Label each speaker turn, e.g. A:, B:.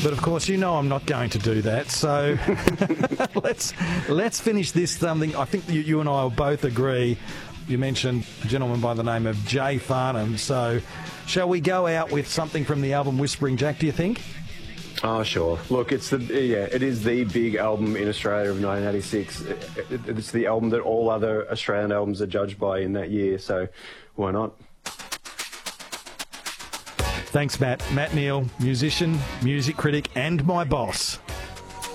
A: But of course, you know I'm not going to do that. So let's finish this something. I think you and I will both agree. You mentioned a gentleman by the name of Jay Farnham. So shall we go out with something from the album Whispering Jack, do you think?
B: Oh, sure. Look, it is the big album in Australia of 1986. It's the album that all other Australian albums are judged by in that year, so why not?
A: Thanks, Matt. Matt Neal, musician, music critic, and my boss.